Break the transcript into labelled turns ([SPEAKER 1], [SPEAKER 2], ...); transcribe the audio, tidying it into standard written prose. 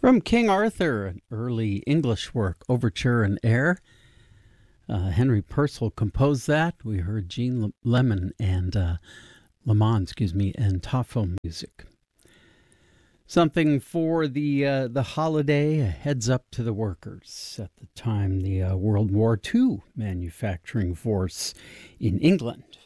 [SPEAKER 1] From King Arthur, an early English work, Overture in Air. Henry Purcell composed that. We heard Gene Lemon and Lemon, and Toffel music. Something for the holiday, a heads up to the workers. At the time, the World War II manufacturing force in England